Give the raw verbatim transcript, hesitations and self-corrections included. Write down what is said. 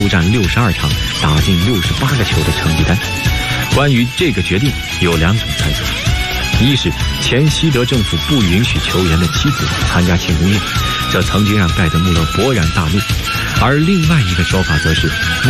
出战六十二场，打进六十八个球的成绩单。关于这个决定，有两种猜测：一是前西德政府不允许球员的妻子参加庆功宴，这曾经让盖德穆勒勃然大怒；而另外一个说法则是